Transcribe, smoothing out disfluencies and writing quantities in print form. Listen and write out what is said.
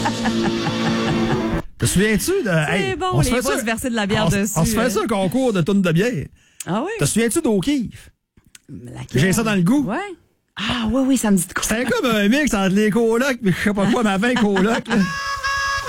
Te souviens-tu de... C'est bon, les boss verser de la bière dessus. On se fait ça, un concours de tonnes de bière. Ah oui? Te souviens-tu d'O'Keeffe? J'ai ça dans le goût. Ouais. Ah oui, ça me dit de quoi. C'était comme un mix entre les colocs, mais je sais pas quoi, ma 20 colocs.